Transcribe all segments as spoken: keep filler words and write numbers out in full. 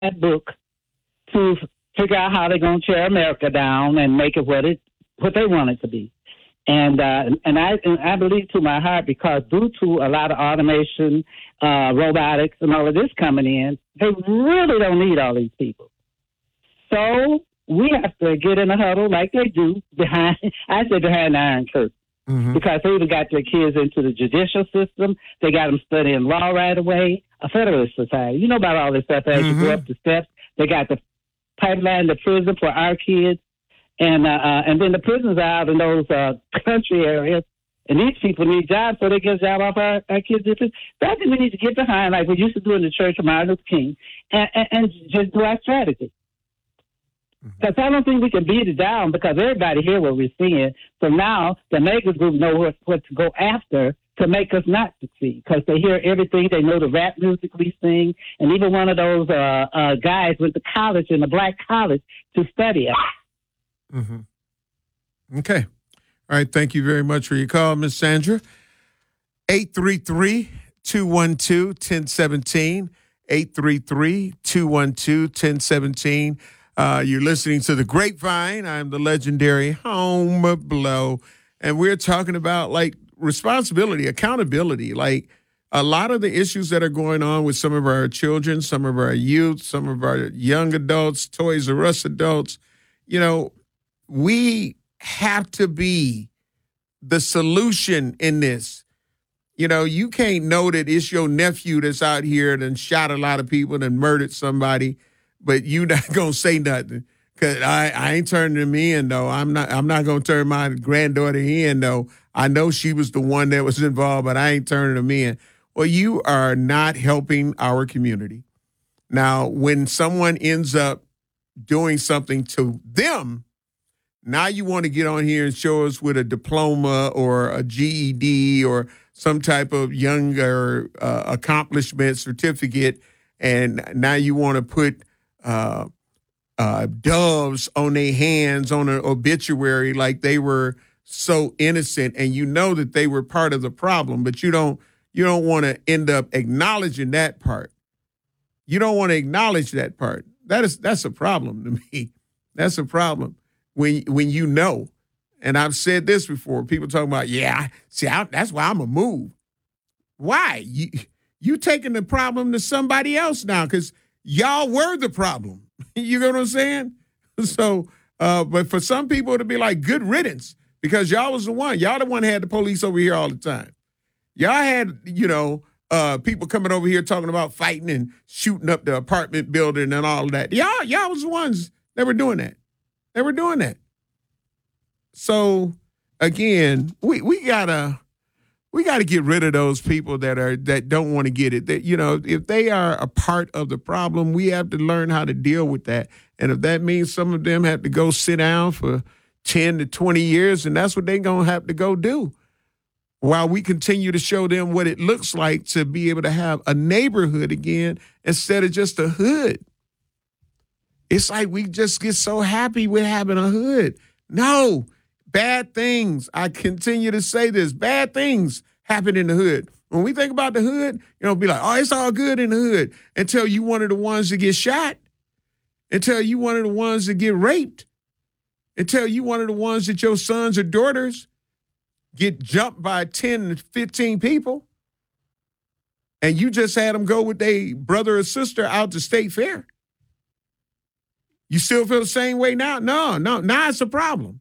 that book to figure out how they're going to tear America down and make it what it what they want it to be. And uh, and I and I believe to my heart, because due to a lot of automation, uh, robotics, and all of this coming in, they really don't need all these people. So we have to get in a huddle like they do behind, I say behind the Iron Curtain. Mm-hmm. Because they even got their kids into the judicial system. They got them studying law right away. A Federalist Society. You know about all this stuff as mm-hmm. you go up the steps. They got the pipeline to prison for our kids. And uh, uh, and then the prisons are out in those uh, country areas. And these people need jobs, so they get a job off our, our kids. That's what we need to get behind, like we used to do in the Church of Martin Luther King, and, and, and just do our strategy. Because I don't think we can beat it down, because everybody hear what we're seeing. So now the makers group know what, what to go after to make us not succeed, because they hear everything. They know the rap music we sing. And even one of those uh, uh, guys went to college, in a black college, to study it. Mm-hmm. Okay. All right. Thank you very much for your call, Miss Sandra. eight three three, two one two, one zero one seven. eight three three, two one two, one zero one seven. Uh, you're listening to The Grapevine. I'm the legendary Home Blow. And we're talking about, like, responsibility, accountability. Like, a lot of the issues that are going on with some of our children, some of our youth, some of our young adults, Toys R Us adults, you know, we have to be the solution in this. You know, you can't know that it's your nephew that's out here and shot a lot of people and murdered somebody, but you not gonna say nothing, cause I, I ain't turning them in though. I'm not I'm not gonna turn my granddaughter in though. I know she was the one that was involved, but I ain't turning them in. Well, you are not helping our community. Now, when someone ends up doing something to them, now you want to get on here and show us with a diploma or a G E D or some type of younger uh, accomplishment certificate, and now you want to put Uh, uh, doves on their hands on an obituary like they were so innocent, and you know that they were part of the problem, but you don't you don't want to end up acknowledging that part. You don't want to acknowledge that part. That is that's a problem to me. That's a problem when when you know. And I've said this before. People talking about, yeah, see, I, that's why I'm a move. Why you you taking the problem to somebody else now? Because y'all were the problem. You know what I'm saying? So, uh, but for some people to be like, good riddance, because y'all was the one. Y'all the one had the police over here all the time. Y'all had, you know, uh, people coming over here talking about fighting and shooting up the apartment building and all of that. Y'all, y'all was the ones that were doing that. They were doing that. So, again, we we gotta. We got to get rid of those people that are that don't want to get it. That, you know, if they are a part of the problem, we have to learn how to deal with that. And if that means some of them have to go sit down for ten to twenty years, and that's what they're going to have to go do, while we continue to show them what it looks like to be able to have a neighborhood again instead of just a hood. It's like we just get so happy with having a hood. No. Bad things, I continue to say this, bad things happen in the hood. When we think about the hood, you know, be like, oh, it's all good in the hood, until you one of the ones that get shot, until you one of the ones that get raped, until you one of the ones that your sons or daughters get jumped by ten to fifteen people, and you just had them go with their brother or sister out to state fair. You still feel the same way now? No, no, now it's a problem.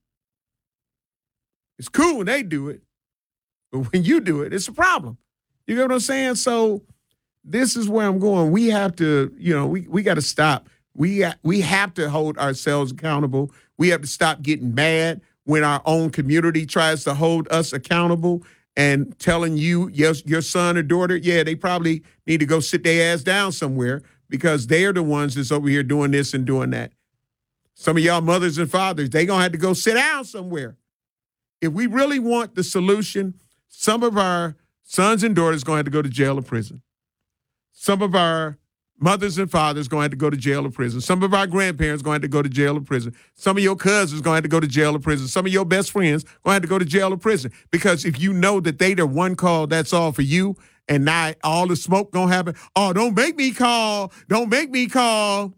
It's cool when they do it, but when you do it, it's a problem. You know what I'm saying? So this is where I'm going. We have to, you know, we, we got to stop. We, we have to hold ourselves accountable. We have to stop getting mad when our own community tries to hold us accountable and telling you, yes, your son or daughter, yeah, they probably need to go sit their ass down somewhere, because they're the ones that's over here doing this and doing that. Some of y'all mothers and fathers, they going to have to go sit down somewhere. If we really want the solution, some of our sons and daughters going to have to go to jail or prison. Some of our mothers and fathers going to have to go to jail or prison. Some of our grandparents going to have to go to jail or prison. Some of your cousins going to have to go to jail or prison. Some of your best friends going to have to go to jail or prison. Because if you know that they the one call, that's all for you, and now all the smoke going to happen, oh, don't make me call. Don't make me call.